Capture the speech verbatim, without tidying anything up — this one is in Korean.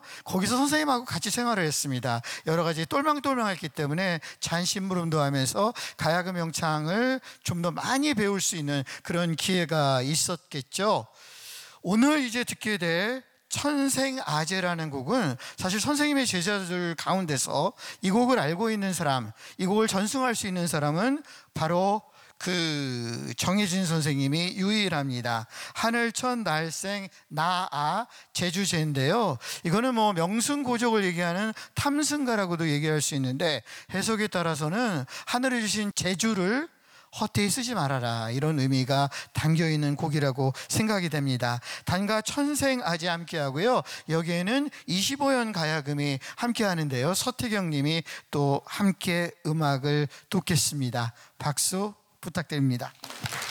거기서 선생님하고 같이 생활을 했습니다. 여러 가지 똘망똘망했기 때문에 잔심부름도 하면서 가야금 영창을 좀 더 많이 배울 수 있는 그런 기회가 있었겠죠. 오늘 이제 듣게 될 천생아제라는 곡은 사실 선생님의 제자들 가운데서 이 곡을 알고 있는 사람, 이 곡을 전승할 수 있는 사람은 바로 그 정혜진 선생님이 유일합니다. 하늘천 날생 나아 제주제인데요. 이거는 뭐 명승고적을 얘기하는 탐승가라고도 얘기할 수 있는데, 해석에 따라서는 하늘에 주신 제주를 헛되이 쓰지 말아라, 이런 의미가 담겨있는 곡이라고 생각이 됩니다. 단가 천생아제 함께 하고요, 여기에는 이십오 연 가야금이 함께 하는데요, 서태경 님이 또 함께 음악을 돕겠습니다. 박수 부탁드립니다.